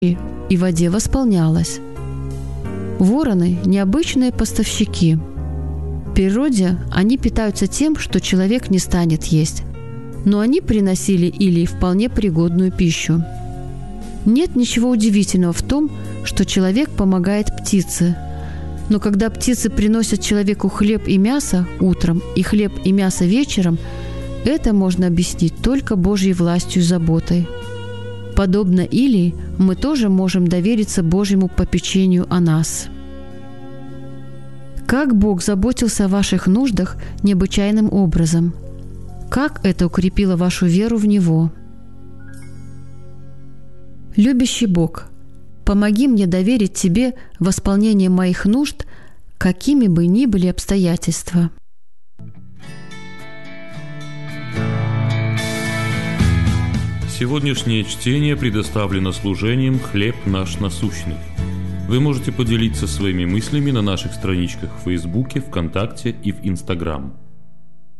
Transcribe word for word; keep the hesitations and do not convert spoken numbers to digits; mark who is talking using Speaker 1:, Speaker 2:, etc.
Speaker 1: и воде восполнялось. Вороны – необычные поставщики. В природе они питаются тем, что человек не станет есть, но они приносили или вполне пригодную пищу. Нет ничего удивительного в том, что человек помогает птице. Но когда птицы приносят человеку хлеб и мясо утром и хлеб и мясо вечером, это можно объяснить только Божьей властью и заботой. Подобно Илии, мы тоже можем довериться Божьему попечению о нас. Как Бог заботился о ваших нуждах необычайным образом? Как это укрепило вашу веру в Него? Любящий Бог, помоги мне доверить Тебе восполнение моих нужд, какими бы ни были обстоятельства.
Speaker 2: Сегодняшнее чтение предоставлено служением «Хлеб наш насущный». Вы можете поделиться своими мыслями на наших страничках в Фейсбуке, ВКонтакте и в Инстаграм.